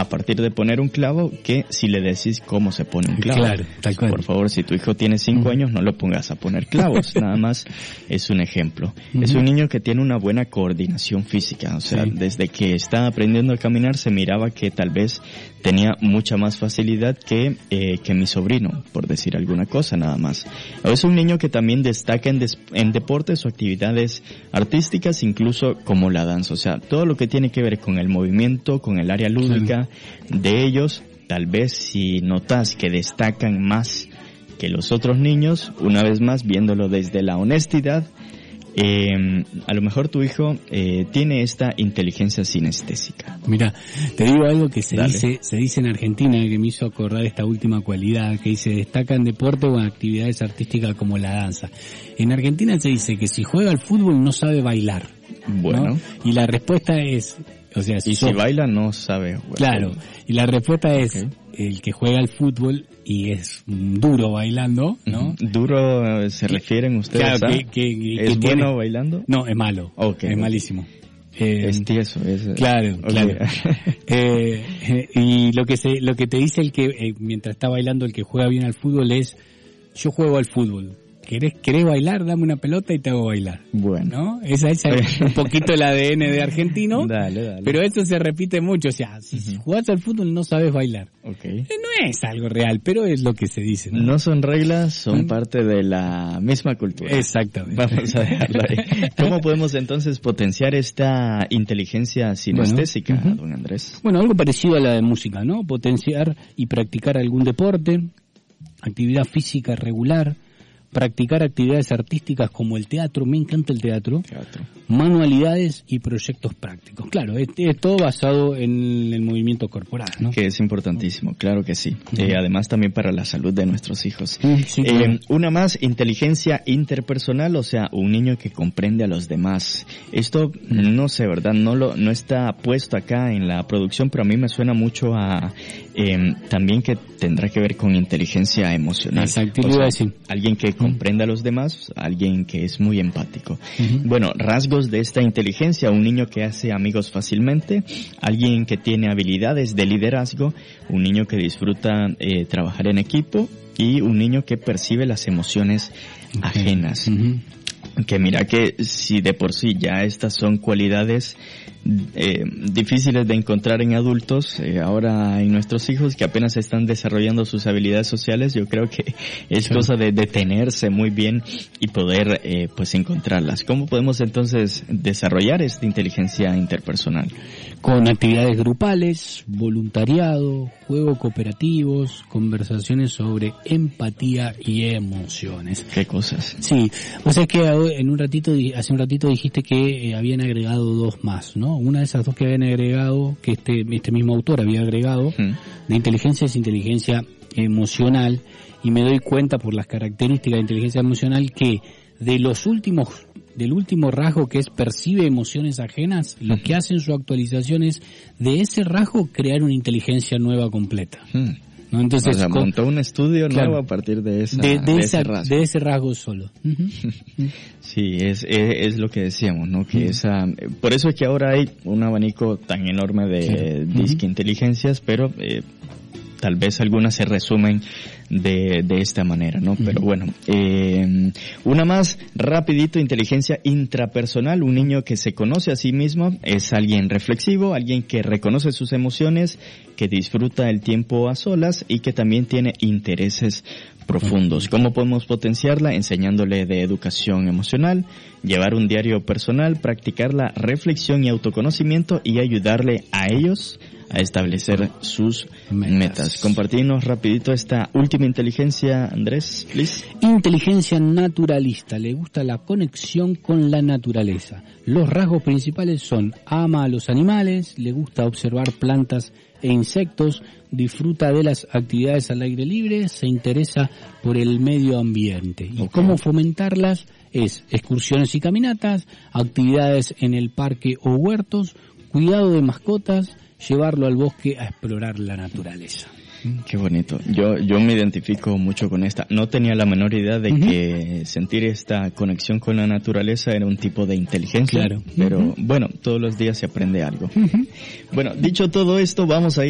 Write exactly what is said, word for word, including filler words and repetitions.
partir de poner un clavo que si le decís cómo se pone un clavo. Claro, tal cual. Por favor, si tu hijo tiene cinco uh-huh. años, no lo pongas a poner clavos, nada más es un ejemplo. Uh-huh. Es un niño que tiene una buena coordinación física, o sea, sí. desde que está aprendiendo a caminar se miraba que tal vez tenía mucha más facilidad que eh, que mi sobrino, por decir alguna cosa nada más. Es un niño que también destaca en, des- en deportes o actividades artísticas, incluso como la danza, o sea, todo lo que tiene que ver con el movimiento, con el área lúdica sí. de ellos, tal vez si notas que destacan más que los otros niños, una vez más viéndolo desde la honestidad, eh, a lo mejor tu hijo eh, tiene esta inteligencia sinestésica. Mira, te digo algo que se Dale. dice se dice en Argentina, que me hizo acordar esta última cualidad, que dice destaca en deporte o en actividades artísticas como la danza. En Argentina se dice que si juega al fútbol no sabe bailar. Bueno. ¿No? Y la respuesta es, o sea, si y sos, si baila no sabe jugar. Claro, y la respuesta es okay. el que juega al fútbol y es duro bailando, ¿no? ¿Duro eh, se refieren ustedes claro, a? Que, que, que, ¿Es que bueno tiene... bailando? No, es malo. Okay, es okay. malísimo. Eh, es tieso. Es, claro, okay. claro. eh, eh, y lo que se, lo que te dice el que eh, mientras está bailando el que juega bien al fútbol es, yo juego al fútbol. ¿Querés, querés bailar? Dame una pelota y te hago bailar. Bueno. ¿No? Esa, esa es un poquito el A D N de argentino. Dale, dale. Pero eso se repite mucho. O sea, si uh-huh. jugás al fútbol no sabes bailar. Okay. Eh, no es algo real, pero es lo que se dice. No, no son reglas, son ¿Mm? parte de la misma cultura. Exactamente. Vamos a dejarlo ahí. ¿Cómo podemos entonces potenciar esta inteligencia sinestésica, bueno, uh-huh. don Andrés? Bueno, algo parecido a la de música, ¿no? Potenciar y practicar algún deporte, actividad física regular, practicar actividades artísticas como el teatro, me encanta el teatro, teatro. manualidades y proyectos prácticos. Claro, es, es todo basado en el movimiento corporal, ¿no? Que es importantísimo, claro que sí. Uh-huh. Eh, además también para la salud de nuestros hijos. Uh, sí, eh, claro. Una más, inteligencia interpersonal, o sea, un niño que comprende a los demás. Esto, no sé, ¿verdad? No lo no está puesto acá en la producción, pero a mí me suena mucho a eh, también que tendrá que ver con inteligencia emocional. Exacto, o sea, decir. alguien que comprende a los demás, alguien que es muy empático. Uh-huh. Bueno, rasgos de esta inteligencia, un niño que hace amigos fácilmente, alguien que tiene habilidades de liderazgo, un niño que disfruta eh, trabajar en equipo y un niño que percibe las emociones okay. ajenas. Uh-huh. Que mira que si de por sí ya estas son cualidades eh, difíciles de encontrar en adultos, eh, ahora en nuestros hijos que apenas están desarrollando sus habilidades sociales, yo creo que es sí. cosa de detenerse muy bien y poder eh, pues encontrarlas. ¿Cómo podemos entonces desarrollar esta inteligencia interpersonal? Con actividades grupales, voluntariado, juegos cooperativos, conversaciones sobre empatía y emociones. ¿Qué cosas? Sí, o sea que en un ratito, hace un ratito dijiste que eh, habían agregado dos más, ¿no? Una de esas dos que habían agregado, que este este mismo autor había agregado, hmm. de inteligencia es inteligencia emocional, y me doy cuenta por las características de inteligencia emocional que de los últimos del último rasgo, que es percibe emociones ajenas, lo uh-huh. que hace en su actualización es de ese rasgo crear una inteligencia nueva completa. Uh-huh. ¿No? Entonces, o sea, con, montó un estudio claro, nuevo a partir de, esa, de, de, de esa, ese rasgo. De ese rasgo solo. Uh-huh. Sí, es, es es lo que decíamos, ¿no? Que uh-huh. esa, por eso es que ahora hay un abanico tan enorme de claro. disque uh-huh. inteligencias, pero eh, tal vez algunas se resumen de de esta manera, ¿no? Uh-huh. Pero bueno, eh, una más rapidito, inteligencia intrapersonal, un niño que se conoce a sí mismo, es alguien reflexivo, alguien que reconoce sus emociones, que disfruta el tiempo a solas y que también tiene intereses profundos. ¿Cómo podemos potenciarla? Enseñándole de educación emocional, llevar un diario personal, practicar la reflexión y autoconocimiento y ayudarle a ellos a establecer sus metas. metas. Compartirnos rapidito esta última inteligencia, Andrés, please. Inteligencia naturalista, le gusta la conexión con la naturaleza. Los rasgos principales son: ama a los animales, le gusta observar plantas e insectos, disfruta de las actividades al aire libre, se interesa por el medio ambiente. ¿Y okay. cómo fomentarlas? Es excursiones y caminatas, actividades en el parque o huertos, cuidado de mascotas, llevarlo al bosque a explorar la naturaleza. Qué bonito. Yo yo me identifico mucho con esta. No tenía la menor idea de uh-huh. que sentir esta conexión con la naturaleza era un tipo de inteligencia. Claro. Pero uh-huh. bueno, todos los días se aprende algo. Uh-huh. Bueno, dicho todo esto, vamos a ir